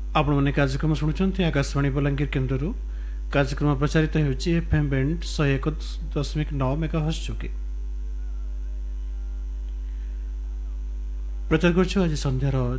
आपण मैंने कार्यक्रम शुणुंट आकाशवाणी बलांगीर केन्द्र कार्यक्रम प्रचारित होची एफएम बैंड 101.9 मेगाहर्ट्ज चुकी प्रचार कर आज संध्यार